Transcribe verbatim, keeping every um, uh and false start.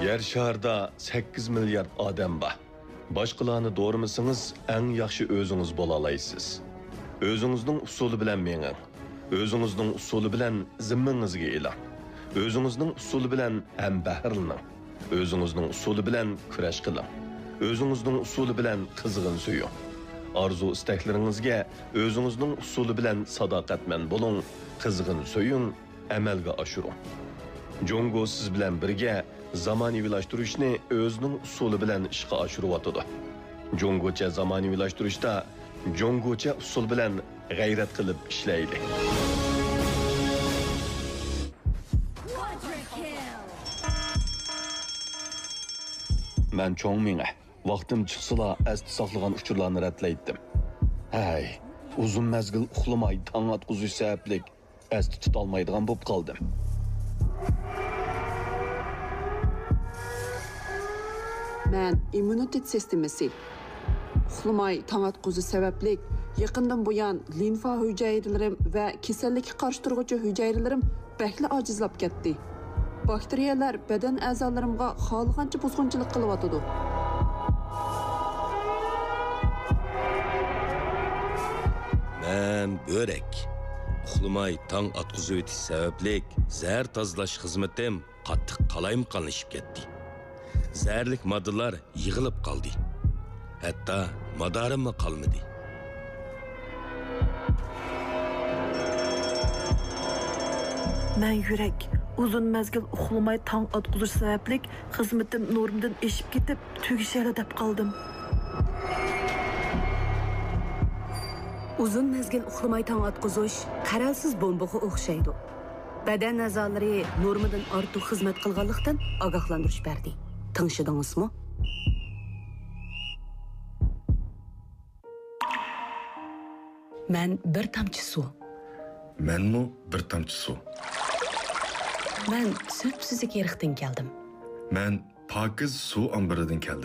Yer şarda sakkiz milliard odam bor. Boshqalarni do'rimisingiz, eng yaxshi o'zingiz bo'la olasiz. O'zingizning usuli bilan menging. O'zingizning usuli bilan zimmangizga eling. O'zingizning usuli bilan ham bahrlaning. O'zingizning usuli bilan kurash qiling. O'zingizning usuli bilan qizg'in suying. Arzu istaklaringizga o'zingizning usuli bilan sadoqatman bo'ling, qizg'in suying, amalga oshiring. Jongo siz bilan birga zamonaviylashtirishni o'zining usuli bilan ishga oshiryotdi. Jongocha zamonaviylashtirishda jongocha usul bilan g'ayrat qilib ishlaydi. Men cho'ngminga vaqtim chiqsala asti saqlagan uchurlarni ratlaydim. Hay, uzun mezgil uxlamay tong atquzish sabablik asti tutolmaydigan bo'lib qoldim. Men immunitet sistemasi uxlamay tong atquzish sabablik yaqindan buyon limfa hujayralarim va kasallikka qarshi turuvchi hujayralarim bakli ojizlab ketdi. Bakteriyalar badan a'zolarimga xohlagancha buzg'unchilik qilyotdi. Men börek. Uxlamay tong atquzish o'tish sabablik zahar tozalash xizmatim qattiq qalaymqanlashib ketdi. Zərlik moddalar yığılıb qaldı. Hətta madarim qalmadı. Mən yürək uzun məzgil uxlamay tong atquzish sabablik xizmatim normdan eşib ketib tugishali deb qaldım. Uzun mezgil uxlamay tong atquzish qaralsiz bombaga o'xshaydi. Badan a'zolari normadan ortiq xizmat qilganlikdan ogohlantirish berdi. Tanışdыңызмы? Мен bir тамчы су. Menmi bir tamchi suv. Men söpsüzük yerikten geldim. Men pokiz suv ombiridan keldim.